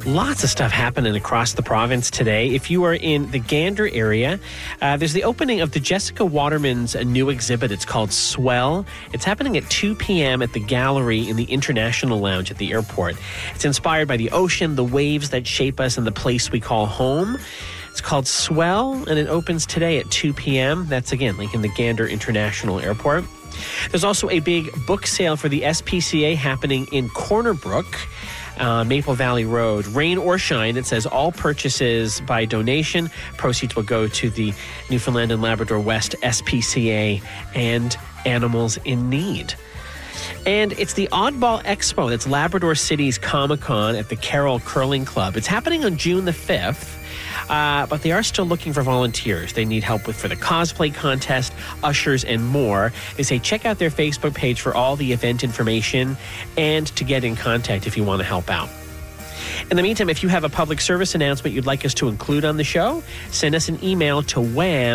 Lots of stuff happening across the province today. If you are in the Gander area, there's the opening of the Jessica Waterman's new exhibit. It's called Swell. It's happening at 2 p.m. at the gallery in the International Lounge at the airport. It's inspired by the ocean, the waves that shape us, and the place we call home. It's called Swell, and it opens today at 2 p.m. That's, again, like in the Gander International Airport. There's also a big book sale for the SPCA happening in Corner Brook, Maple Valley Road. Rain or shine, it says all purchases by donation. Proceeds will go to the Newfoundland and Labrador West SPCA and Animals in Need. And it's the Oddball Expo. That's Labrador City's Comic-Con at the Carroll Curling Club. It's happening on June the 5th. But they are still looking for volunteers. They need help for the cosplay contest, ushers, and more. They say check out their Facebook page for all the event information and to get in contact if you want to help out. In the meantime, if you have a public service announcement you'd like us to include on the show, send us an email to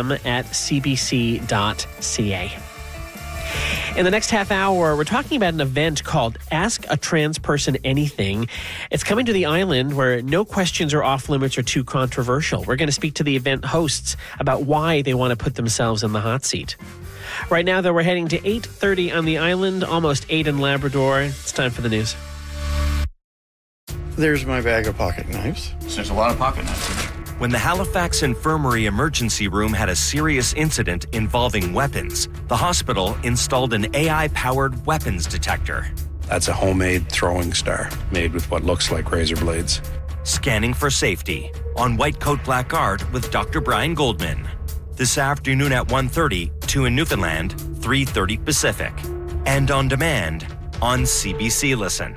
wham@cbc.ca. In the next half hour, we're talking about an event called Ask a Trans Person Anything. It's coming to the island where no questions are off limits or too controversial. We're going to speak to the event hosts about why they want to put themselves in the hot seat. Right now, though, we're heading to 8:30 on the island, almost 8 in Labrador. It's time for the news. There's my bag of pocket knives. There's a lot of pocket knives in there. When the Halifax Infirmary emergency room had a serious incident involving weapons, the hospital installed an AI-powered weapons detector. That's a homemade throwing star made with what looks like razor blades. Scanning for safety on White Coat Black Guard with Dr. Brian Goldman. This afternoon at 1:30, 2 in Newfoundland, 3:30 Pacific. And on demand on CBC Listen.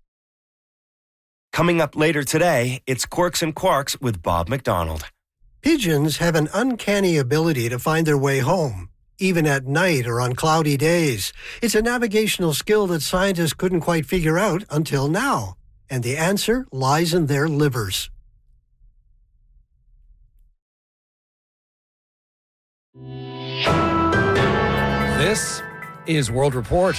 Coming up later today, it's Quirks and Quarks with Bob McDonald. Pigeons have an uncanny ability to find their way home, even at night or on cloudy days. It's a navigational skill that scientists couldn't quite figure out until now. And the answer lies in their livers. This is World Report.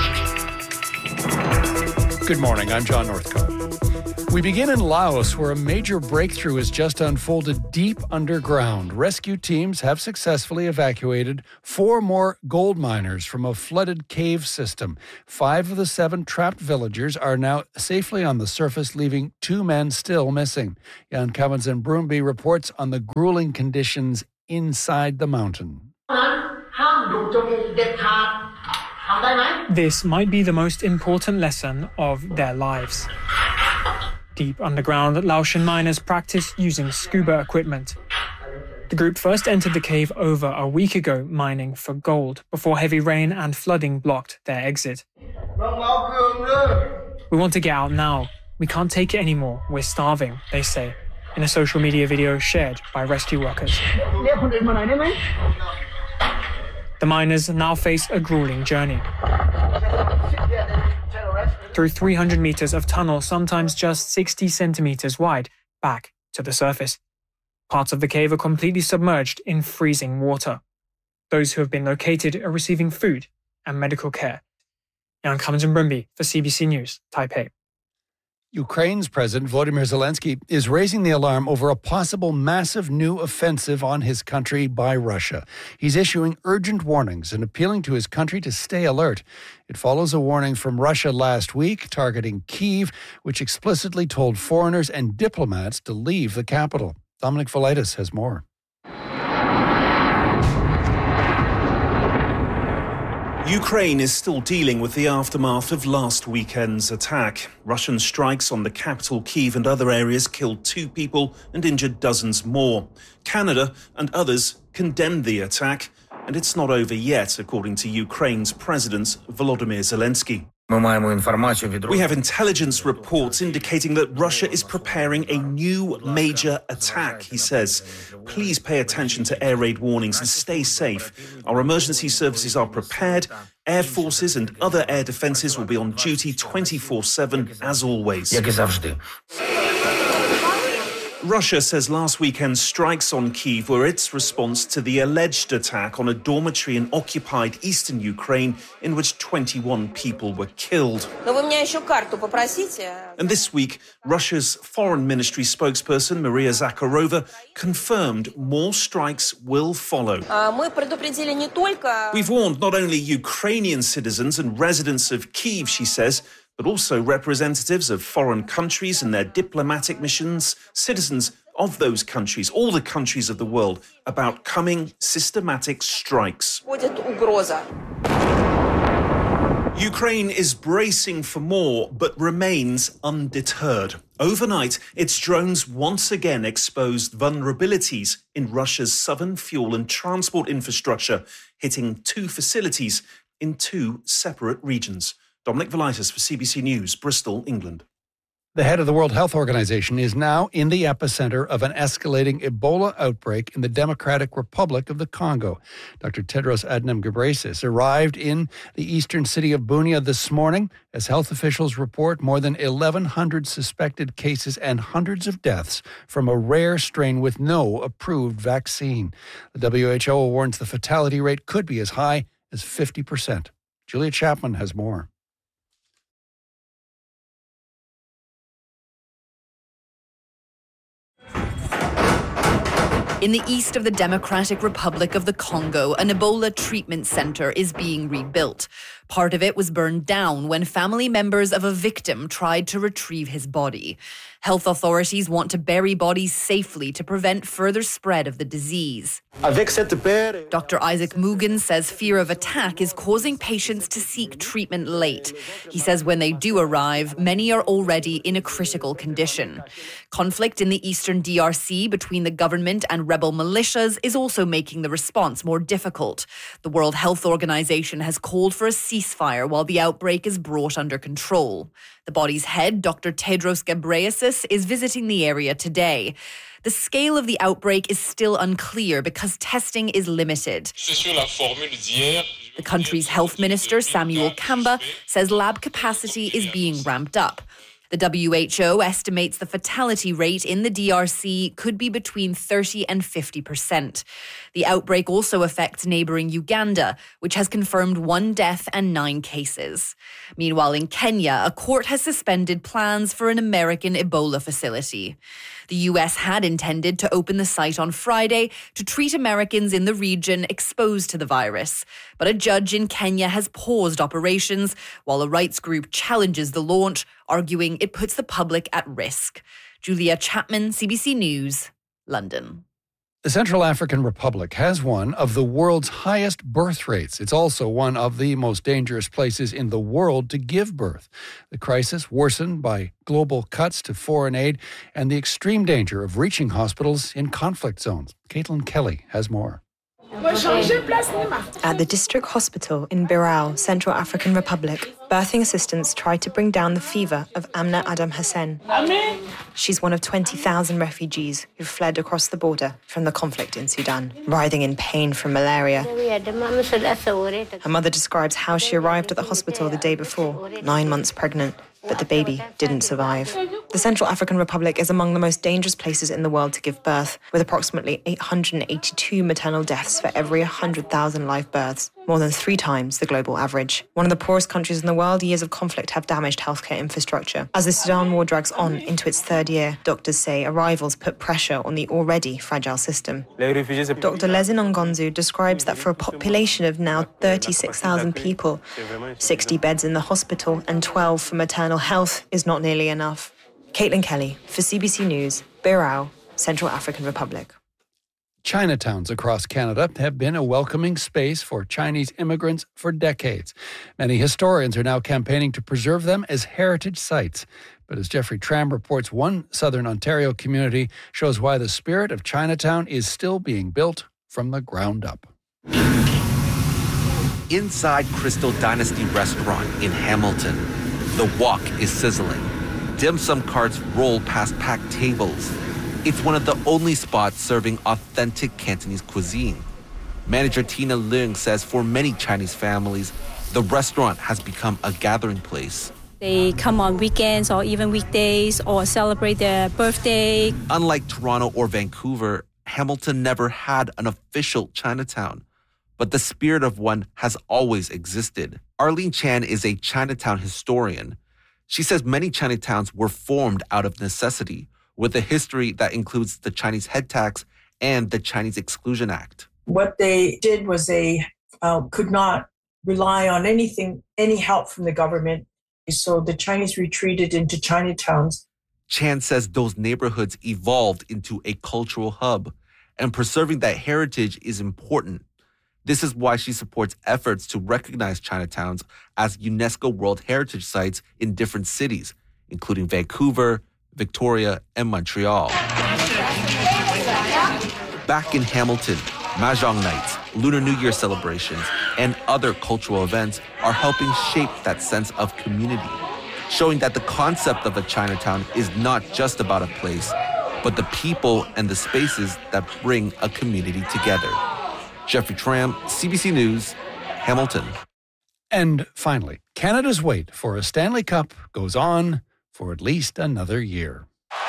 Good morning, I'm John Northcott. We begin in Laos, where a major breakthrough has just unfolded deep underground. Rescue teams have successfully evacuated 4 more gold miners from a flooded cave system. 5 of the 7 trapped villagers are now safely on the surface, leaving 2 men still missing. Jan Kavanzen-Broomby reports on the grueling conditions inside the mountain. This might be the most important lesson of their lives. Deep underground, Laotian miners practice using scuba equipment. The group first entered the cave over a week ago, mining for gold, before heavy rain and flooding blocked their exit. We want to get out now. We can't take it anymore. We're starving, they say, in a social media video shared by rescue workers. The miners now face a grueling journey. Through 300 meters of tunnel, sometimes just 60 centimeters wide, back to the surface. Parts of the cave are completely submerged in freezing water. Those who have been located are receiving food and medical care. Jan Kavanzen-Broomby for CBC News, Taipei. Ukraine's President Volodymyr Zelensky is raising the alarm over a possible massive new offensive on his country by Russia. He's issuing urgent warnings and appealing to his country to stay alert. It follows a warning from Russia last week targeting Kyiv, which explicitly told foreigners and diplomats to leave the capital. Dominic Velitis has more. Ukraine is still dealing with the aftermath of last weekend's attack. Russian strikes on the capital Kyiv and other areas killed 2 people and injured dozens more. Canada and others condemned the attack, and it's not over yet, according to Ukraine's President Volodymyr Zelensky. We have intelligence reports indicating that Russia is preparing a new major attack, he says. Please pay attention to air raid warnings and stay safe. Our emergency services are prepared. Air forces and other air defences will be on duty 24/7, as always. Russia says last weekend's strikes on Kyiv were its response to the alleged attack on a dormitory in occupied eastern Ukraine in which 21 people were killed. And this week, Russia's foreign ministry spokesperson Maria Zakharova confirmed more strikes will follow. We've warned not only Ukrainian citizens and residents of Kyiv, she says, but also representatives of foreign countries and their diplomatic missions, citizens of those countries, all the countries of the world, about coming systematic strikes. Ukraine is bracing for more, but remains undeterred. Overnight, its drones once again exposed vulnerabilities in Russia's southern fuel and transport infrastructure, hitting 2 facilities in 2 separate regions. Dominic Velitis for CBC News, Bristol, England. The head of the World Health Organization is now in the epicenter of an escalating Ebola outbreak in the Democratic Republic of the Congo. Dr. Tedros Adhanom Ghebreyesus arrived in the eastern city of Bunia this morning as health officials report more than 1,100 suspected cases and hundreds of deaths from a rare strain with no approved vaccine. The WHO warns the fatality rate could be as high as 50%. Julia Chapman has more. In the east of the Democratic Republic of the Congo, an Ebola treatment center is being rebuilt. Part of it was burned down when family members of a victim tried to retrieve his body. Health authorities want to bury bodies safely to prevent further spread of the disease. Dr. Isaac Mugen says fear of attack is causing patients to seek treatment late. He says when they do arrive, many are already in a critical condition. Conflict in the eastern DRC between the government and rebel militias is also making the response more difficult. The World Health Organization has called for a ceasefire while the outbreak is brought under control. The body's head, Dr. Tedros Ghebreyesus, is visiting the area today. The scale of the outbreak is still unclear because testing is limited. The country's health minister, Samuel Kamba, says lab capacity is being ramped up. The WHO estimates the fatality rate in the DRC could be between 30 and 50%. The outbreak also affects neighbouring Uganda, which has confirmed 1 death and 9 cases. Meanwhile, in Kenya, a court has suspended plans for an American Ebola facility. The US had intended to open the site on Friday to treat Americans in the region exposed to the virus. But a judge in Kenya has paused operations while a rights group challenges the launch, arguing it puts the public at risk. Julia Chapman, CBC News, London. The Central African Republic has one of the world's highest birth rates. It's also one of the most dangerous places in the world to give birth. The crisis worsened by global cuts to foreign aid and the extreme danger of reaching hospitals in conflict zones. Caitlin Kelly has more. At the district hospital in Birao, Central African Republic, birthing assistants tried to bring down the fever of Amna Adam Hussein. She's one of 20,000 refugees who fled across the border from the conflict in Sudan, writhing in pain from malaria. Her mother describes how she arrived at the hospital the day before, 9 months pregnant, but the baby didn't survive. The Central African Republic is among the most dangerous places in the world to give birth, with approximately 882 maternal deaths for every 100,000 live births, more than 3 times the global average. One of the poorest countries in the world, years of conflict have damaged healthcare infrastructure. As the Sudan war drags on into its 3rd year, doctors say arrivals put pressure on the already fragile system. Dr. Lezin Ongonzu describes that for a population of now 36,000 people, 60 beds in the hospital and 12 for maternal health is not nearly enough. Caitlin Kelly for CBC News, Birao, Central African Republic. Chinatowns across Canada have been a welcoming space for Chinese immigrants for decades. Many historians are now campaigning to preserve them as heritage sites. But as Jeffrey Tram reports, one Southern Ontario community shows why the spirit of Chinatown is still being built from the ground up. Inside Crystal Dynasty Restaurant in Hamilton, the wok is sizzling. Dim sum carts roll past packed tables. It's one of the only spots serving authentic Cantonese cuisine. Manager Tina Leung says for many Chinese families, the restaurant has become a gathering place. They come on weekends or even weekdays or celebrate their birthday. Unlike Toronto or Vancouver, Hamilton never had an official Chinatown, but the spirit of one has always existed. Arlene Chan is a Chinatown historian. She says many Chinatowns were formed out of necessity, with a history that includes the Chinese head tax and the Chinese Exclusion Act. What they did was they could not rely on any help from the government. So the Chinese retreated into Chinatowns. Chan says those neighborhoods evolved into a cultural hub, and preserving that heritage is important. This is why she supports efforts to recognize Chinatowns as UNESCO World Heritage Sites in different cities, including Vancouver, Victoria, and Montreal. Back in Hamilton, Mahjong nights, Lunar New Year celebrations, and other cultural events are helping shape that sense of community, showing that the concept of a Chinatown is not just about a place, but the people and the spaces that bring a community together. Jeffrey Tram, CBC News, Hamilton. And finally, Canada's wait for a Stanley Cup goes on for at least another year.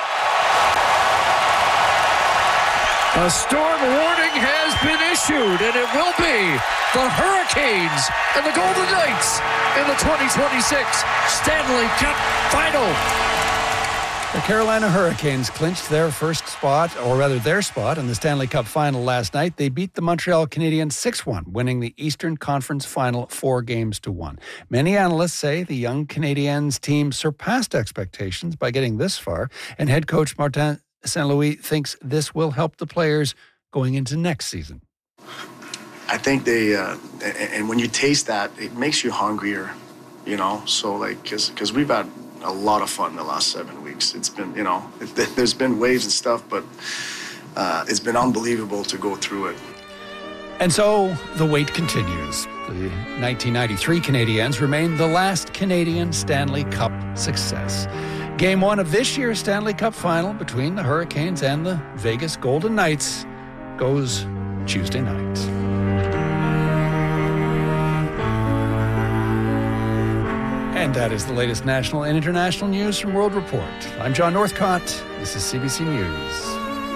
A storm warning has been issued, and it will be the Hurricanes and the Golden Knights in the 2026 Stanley Cup Final. The Carolina Hurricanes clinched their spot in the Stanley Cup Final last night. They beat the Montreal Canadiens 6-1, winning the Eastern Conference Final 4-1. Many analysts say the young Canadiens team surpassed expectations by getting this far, and head coach Martin St. Louis thinks this will help the players going into next season. I think they, and when you taste that, it makes you hungrier, so because we've had a lot of fun the last 7 weeks. It's been, there's been waves and stuff, but it's been unbelievable to go through it. And so the wait continues. The 1993 Canadiens remain the last Canadian Stanley Cup success. Game 1 of this year's Stanley Cup Final between the Hurricanes and the Vegas Golden Knights goes Tuesday night. And that is the latest national and international news from World Report. I'm John Northcott. This is CBC News.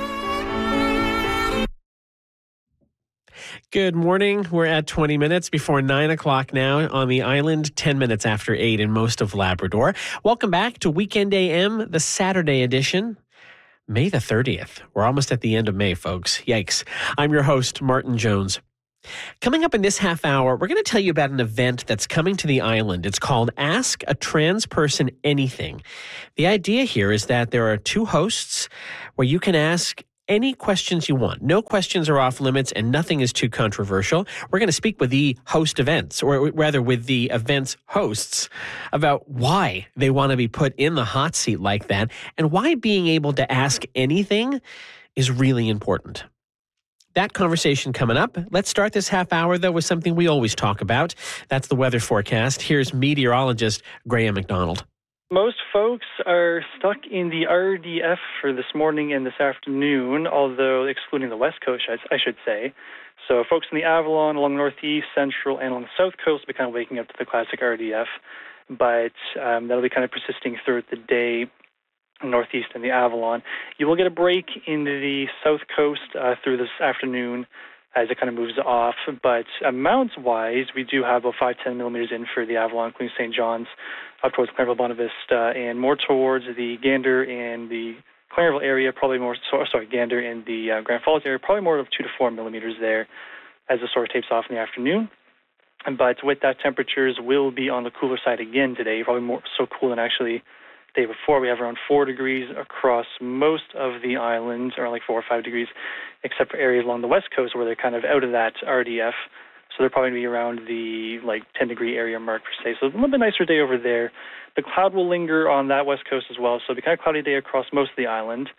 Good morning. We're at 20 minutes before 9 o'clock now on the island, 10 minutes after 8 in most of Labrador. Welcome back to Weekend AM, the Saturday edition. May the 30th. We're almost at the end of May, folks. Yikes. I'm your host, Martin Jones. Coming up in this half hour, we're going to tell you about an event that's coming to the island. It's called Ask a Trans Person Anything. The idea here is that there are 2 hosts where you can ask any questions you want. No questions are off limits and nothing is too controversial. We're going to speak with the host events, or rather with the event's hosts, about why they want to be put in the hot seat like that and why being able to ask anything is really important. That conversation coming up. Let's start this half hour, though, with something we always talk about. That's the weather forecast. Here's meteorologist Graham McDonald. Most folks are stuck in the RDF for this morning and this afternoon, although excluding the west coast, I should say. So folks in the Avalon, along the northeast, central, and along the south coast will be kind of waking up to the classic RDF, but that'll be kind of persisting throughout the day. Northeast and the Avalon. You will get a break in the south coast through this afternoon as it kind of moves off, but amounts-wise, we do have about 5-10 millimeters in for the Avalon, including St. John's, up towards Clairville, Bonavista, and more towards the Gander and the Clairville area, Gander and the Grand Falls area, probably more of 2 to 4 millimeters there as the storm tapes off in the afternoon. But with that, temperatures will be on the cooler side again today, probably more so cool than actually the day before. We have around 4 degrees across most of the islands, or like 4 or 5 degrees, except for areas along the west coast where they're kind of out of that RDF. So they're probably going to be around the 10-degree area mark per se. So a little bit nicer day over there. The cloud will linger on that west coast as well. So it'll be kind of cloudy day across most of the island.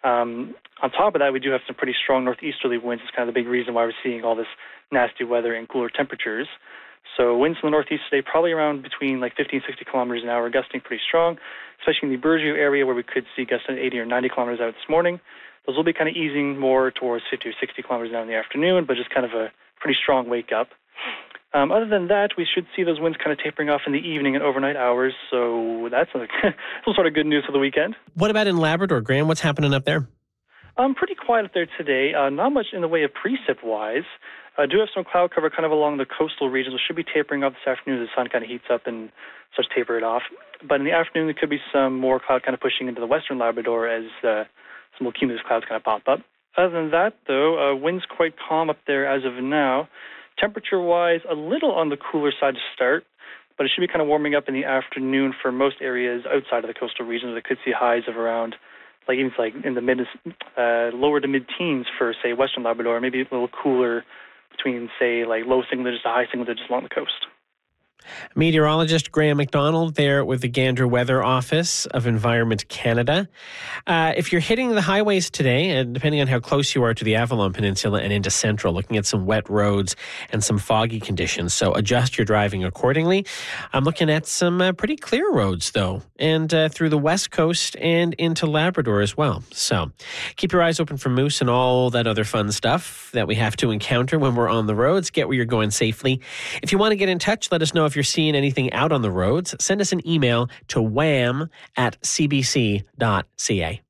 On top of that, we do have some pretty strong northeasterly winds. It's kind of the big reason why we're seeing all this nasty weather and cooler temperatures. So winds in the northeast today, probably around between 50 and 60 kilometers an hour, gusting pretty strong, especially in the Burgeo area where we could see gusts at 80 or 90 kilometers out this morning. Those will be kind of easing more towards 50 or 60 kilometers an hour in the afternoon, but just kind of a pretty strong wake up. Other than that, we should see those winds kind of tapering off in the evening and overnight hours, so that's some sort of good news for the weekend. What about in Labrador, Graham? What's happening up there? Pretty quiet up there today. Not much in the way of precip-wise. I do have some cloud cover kind of along the coastal regions. It should be tapering off this afternoon as the sun kind of heats up and starts to taper it off. But in the afternoon, there could be some more cloud kind of pushing into the western Labrador as some more cumulus clouds kind of pop up. Other than that, though, wind's quite calm up there as of now. Temperature-wise, a little on the cooler side to start, but it should be kind of warming up in the afternoon for most areas outside of the coastal regions. That could see highs of around, even in the lower to mid-teens for, say, western Labrador, maybe a little cooler between, say, low single digits to high single digits along the coast. Meteorologist Graham McDonald there with the Gander Weather Office of Environment Canada. If you're hitting the highways today, and depending on how close you are to the Avalon Peninsula and into Central, looking at some wet roads and some foggy conditions, so adjust your driving accordingly. I'm looking at some pretty clear roads, though, and through the West Coast and into Labrador as well. So keep your eyes open for moose and all that other fun stuff that we have to encounter when we're on the roads. Get where you're going safely. If you want to get in touch, let us know if you're seeing anything out on the roads. Send us an email to wham@cbc.ca.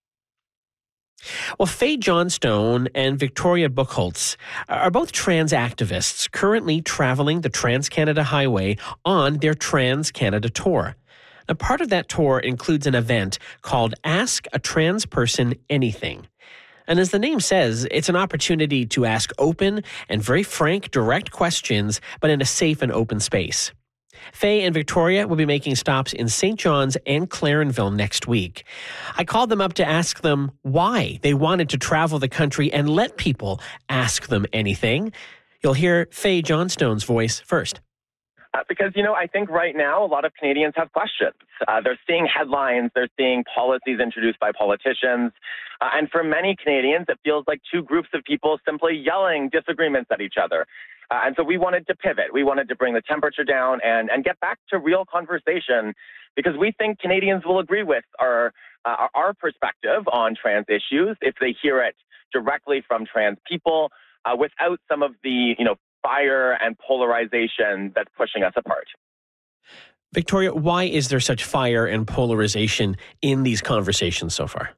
Well, Faye Johnstone and Victoria Buchholz are both trans activists currently traveling the Trans-Canada Highway on their Trans-Canada Tour. Now, part of that tour includes an event called Ask a Trans Person Anything. And as the name says, it's an opportunity to ask open and very frank, direct questions, but in a safe and open space. Faye and Victoria will be making stops in St. John's and Clarenville next week. I called them up to ask them why they wanted to travel the country and let people ask them anything. You'll hear Faye Johnstone's voice first. Because, I think right now a lot of Canadians have questions. They're seeing headlines, they're seeing policies introduced by politicians. And for many Canadians, it feels like two groups of people simply yelling disagreements at each other. And so we wanted to pivot. We wanted to bring the temperature down and get back to real conversation, because we think Canadians will agree with our perspective on trans issues if they hear it directly from trans people without some of the, fire and polarization that's pushing us apart. Victoria, why is there such fire and polarization in these conversations so far?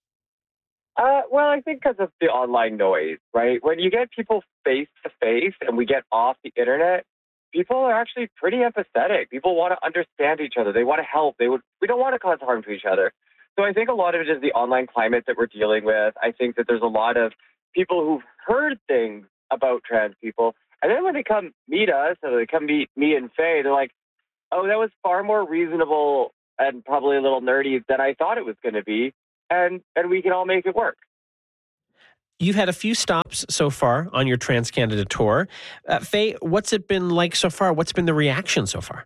Well, I think because of the online noise, right? When you get people face to face and we get off the internet, people are actually pretty empathetic. People want to understand each other. They want to help. We don't want to cause harm to each other. So I think a lot of it is the online climate that we're dealing with. I think that there's a lot of people who've heard things about trans people, and then when they come meet us, or they come meet me and Faye, they're like, oh, that was far more reasonable and probably a little nerdy than I thought it was going to be, and we can all make it work. You've had a few stops so far on your Trans-Canada tour. Faye, what's it been like so far? What's been the reaction so far?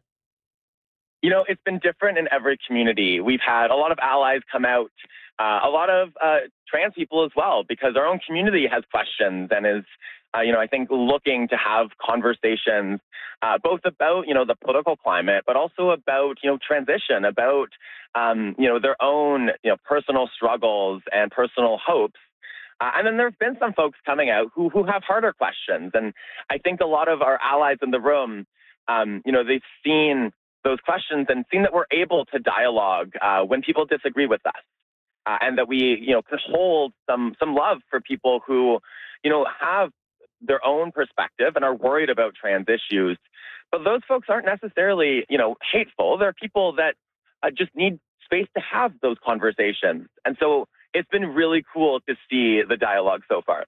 It's been different in every community. We've had a lot of allies come out, a lot of trans people as well, because our own community has questions and is, I think, looking to have conversations both about, the political climate, but also about, transition, about, their own, personal struggles and personal hopes. And then there have been some folks coming out who have harder questions. And I think a lot of our allies in the room, they've seen those questions and seen that we're able to dialogue when people disagree with us. And that we, could hold some love for people who, have their own perspective and are worried about trans issues. But those folks aren't necessarily, hateful. They're people that just need space to have those conversations. And so it's been really cool to see the dialogue so far.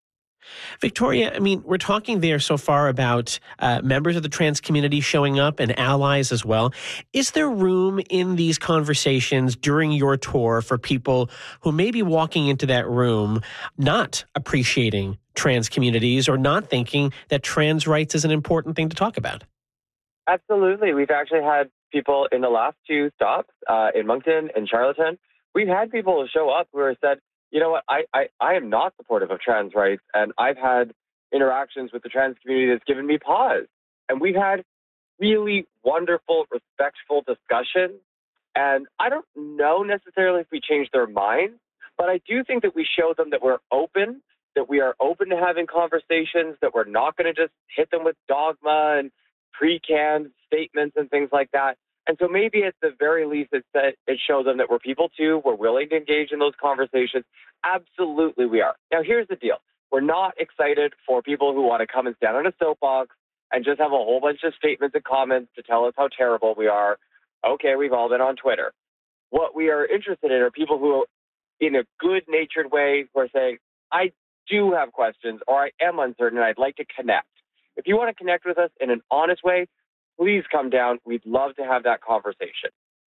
Victoria, we're talking there so far about members of the trans community showing up and allies as well. Is there room in these conversations during your tour for people who may be walking into that room not appreciating trans communities or not thinking that trans rights is an important thing to talk about? Absolutely. We've actually had people in the last two stops in Moncton and Charlottetown. We've had people show up who have said, you know what, I am not supportive of trans rights, and I've had interactions with the trans community that's given me pause. And we've had really wonderful, respectful discussions. And I don't know necessarily if we change their minds, but I do think that we show them that we're open that we are open to having conversations, that we're not going to just hit them with dogma and pre-canned statements and things like that. And so maybe at the very least, it shows them that we're people too. We're willing to engage in those conversations. Absolutely, we are. Now, here's the deal. We're not excited for people who want to come and stand on a soapbox and just have a whole bunch of statements and comments to tell us how terrible we are. Okay, we've all been on Twitter. What we are interested in are people who, in a good-natured way, who are saying, I do have questions, or I am uncertain, and I'd like to connect. If you want to connect with us in an honest way, please come down. We'd love to have that conversation.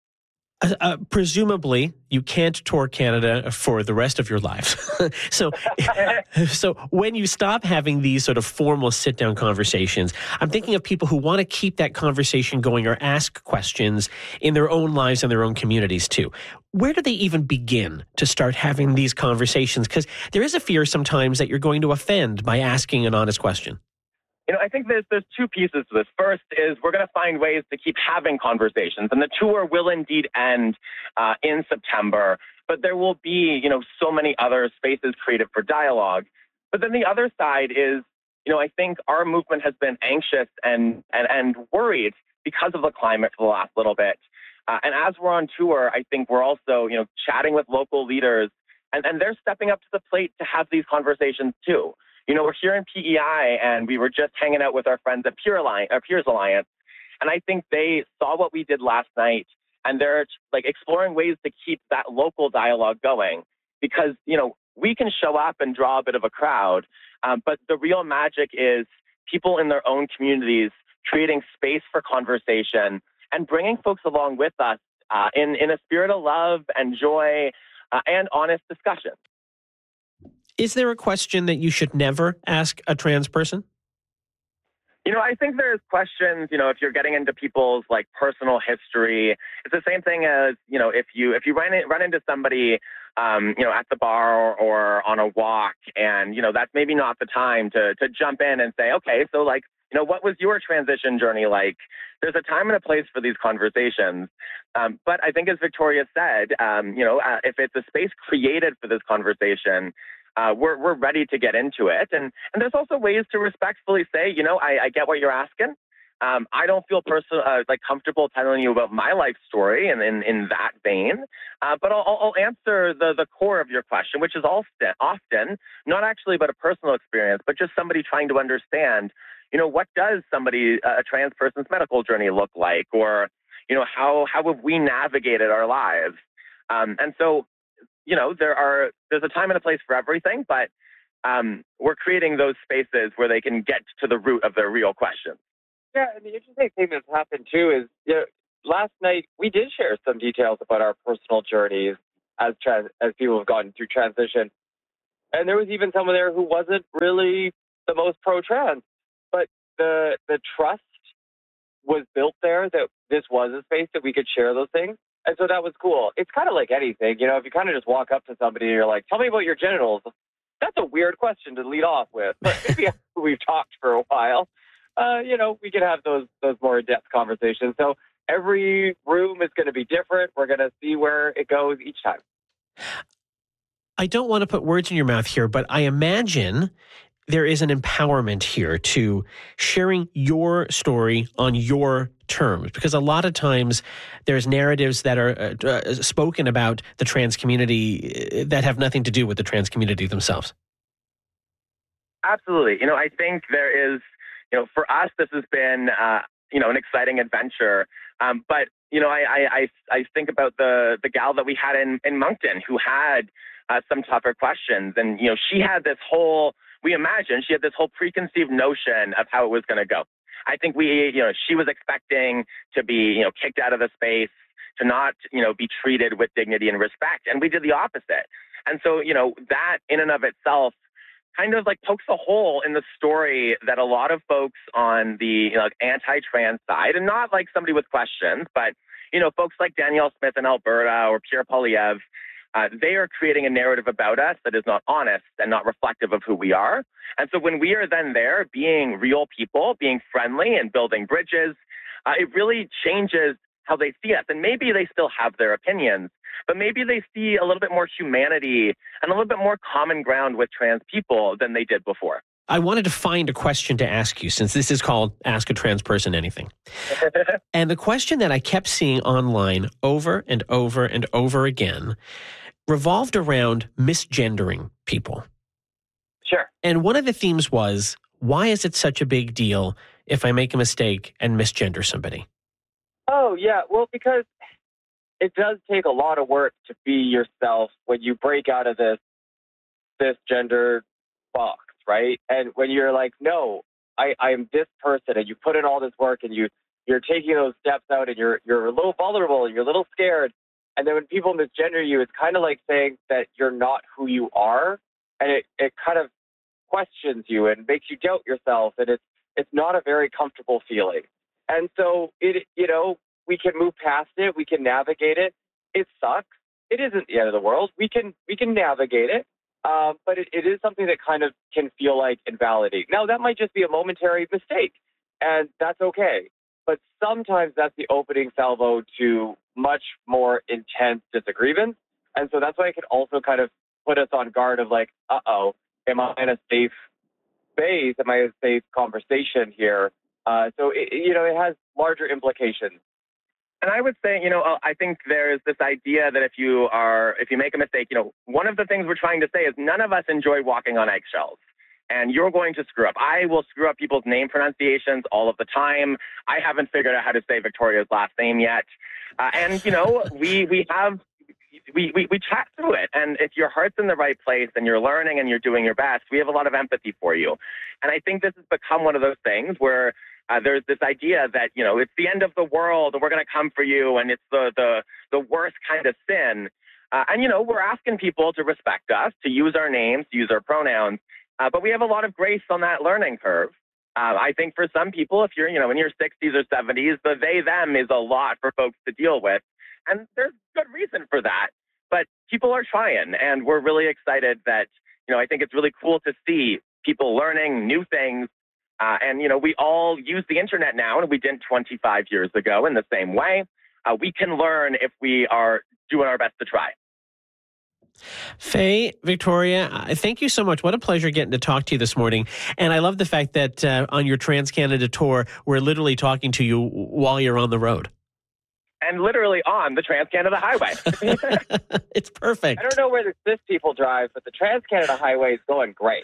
Presumably, you can't tour Canada for the rest of your life. So when you stop having these sort of formal sit-down conversations, I'm thinking of people who want to keep that conversation going or ask questions in their own lives and their own communities too. Where do they even begin to start having these conversations? Because there is a fear sometimes that you're going to offend by asking an honest question. I think there's two pieces to this. First is we're going to find ways to keep having conversations, and the tour will indeed end in September. But there will be, so many other spaces created for dialogue. But then the other side is, I think our movement has been anxious and worried because of the climate for the last little bit. And as we're on tour, I think we're also, chatting with local leaders, and they're stepping up to the plate to have these conversations too. We're here in PEI, and we were just hanging out with our friends at Peers Alliance, and I think they saw what we did last night, and they're exploring ways to keep that local dialogue going. Because we can show up and draw a bit of a crowd, but the real magic is people in their own communities creating space for conversation and bringing folks along with us in a spirit of love and joy and honest discussion. Is there a question that you should never ask a trans person? I think there's questions, if you're getting into people's personal history. It's the same thing as, if you run into somebody, at the bar or on a walk, and, that's maybe not the time to jump in and say, okay, so what was your transition journey like? There's a time and a place for these conversations. But I think as Victoria said, if it's a space created for this conversation, we're ready to get into it. And there's also ways to respectfully say, I get what you're asking. I don't feel comfortable telling you about my life story and in that vein. But I'll answer the core of your question, which is often not actually about a personal experience, but just somebody trying to understand, what does a trans person's medical journey look like? Or, how have we navigated our lives? And so, there's a time and a place for everything, but we're creating those spaces where they can get to the root of their real questions. Yeah, and the interesting thing that's happened too is, last night we did share some details about our personal journeys as people have gone through transition, and there was even someone there who wasn't really the most pro-trans, but the trust was built there that this was a space that we could share those things. And so that was cool. It's kind of like anything, if you kind of just walk up to somebody and you're like, tell me about your genitals. That's a weird question to lead off with. But maybe after we've talked for a while, we can have those more in-depth conversations. So every room is going to be different. We're going to see where it goes each time. I don't want to put words in your mouth here, but I imagine there is an empowerment here to sharing your story on your terms, because a lot of times there's narratives that are spoken about the trans community that have nothing to do with the trans community themselves. Absolutely. I think there is, for us, this has been, an exciting adventure. But, I think about the gal that we had in Moncton who had some tougher questions. And, she had this whole preconceived notion of how it was going to go. I think she was expecting to be, kicked out of the space, to not, be treated with dignity and respect. And we did the opposite. And so, that in and of itself kind of pokes a hole in the story that a lot of folks on the anti-trans side, and not somebody with questions, but, folks like Danielle Smith in Alberta or Pierre Poilievre, they are creating a narrative about us that is not honest and not reflective of who we are. And so when we are then there being real people, being friendly and building bridges, it really changes how they see us. And maybe they still have their opinions, but maybe they see a little bit more humanity and a little bit more common ground with trans people than they did before. I wanted to find a question to ask you, since this is called Ask a Trans Person Anything. And the question that I kept seeing online over and over and over again revolved around misgendering people. Sure. And one of the themes was, why is it such a big deal if I make a mistake and misgender somebody? Oh, yeah. Well, because it does take a lot of work to be yourself when you break out of this gender box, right? And when you're like, no, I'm this person, and you put in all this work, and you're taking those steps out, and you're a little vulnerable, and you're a little scared. And then when people misgender you, it's kind of like saying that you're not who you are, and it kind of questions you and makes you doubt yourself, and it's not a very comfortable feeling. And so we can move past it, we can navigate it. It sucks. It isn't the end of the world. We can navigate it, but it is something that kind of can feel like invalidating. Now, that might just be a momentary mistake, and that's okay. But sometimes that's the opening salvo to much more intense disagreements. And so that's why it can also kind of put us on guard of like, uh-oh, am I in a safe space? Am I in a safe conversation here? So it has larger implications. And I would say, I think there's this idea that if you make a mistake, one of the things we're trying to say is none of us enjoy walking on eggshells. And you're going to screw up. I will screw up people's name pronunciations all of the time. I haven't figured out how to say Victoria's last name yet. And we chat through it. And if your heart's in the right place and you're learning and you're doing your best, we have a lot of empathy for you. And I think this has become one of those things where there's this idea that, it's the end of the world and we're going to come for you and it's the worst kind of sin. And we're asking people to respect us, to use our names, to use our pronouns. But we have a lot of grace on that learning curve. I think for some people, if you're, in your 60s or 70s, the they, them is a lot for folks to deal with. And there's good reason for that. But people are trying, and we're really excited that, I think it's really cool to see people learning new things. And we all use the internet now, and we didn't 25 years ago in the same way. We can learn if we are doing our best to try. Faye, Victoria, thank you so much. What a pleasure getting to talk to you this morning. And I love the fact that on your Trans-Canada tour, we're literally talking to you while you're on the road. And literally on the Trans-Canada Highway. It's perfect. I don't know where the cis people drive, but the Trans-Canada Highway is going great.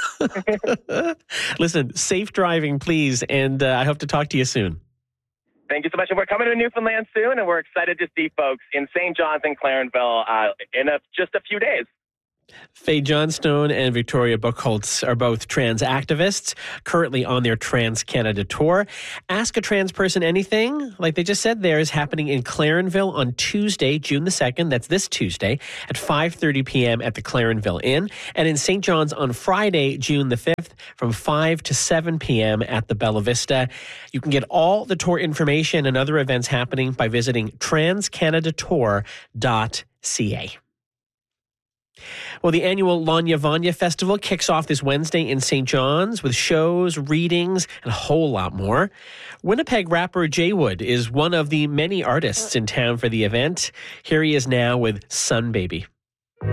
Listen, safe driving, please. And I hope to talk to you soon. Thank you so much. And we're coming to Newfoundland soon, and we're excited to see folks in St. John's and Clarenville in just a few days. Faye Johnstone and Victoria Buchholz are both trans activists, currently on their Trans-Canada tour. Ask a Trans Person Anything, like they just said there, is happening in Clarenville on Tuesday, June the 2nd. That's this Tuesday at 5:30 p.m. at the Clarenville Inn. And in St. John's on Friday, June the 5th, from 5 to 7 p.m. at the Bella Vista. You can get all the tour information and other events happening by visiting transcanadatour.ca. Well, the annual Lanya Vanya Festival kicks off this Wednesday in St. John's with shows, readings, and a whole lot more. Winnipeg rapper Jay Wood is one of the many artists in town for the event. Here he is now with Sun Baby.